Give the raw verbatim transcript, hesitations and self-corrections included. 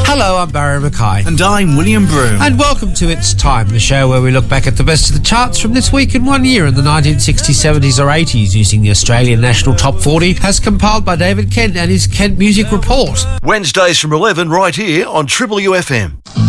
Hello, I'm Barry Mackay. And I'm William Broom. And welcome to It's Time, the show where we look back at the best of the charts from this week in one year in the nineteen sixties, seventies or eighties using the Australian National Top forty as compiled by David Kent and his Kent Music Report. Wednesdays from eleven right here on Triple U F M.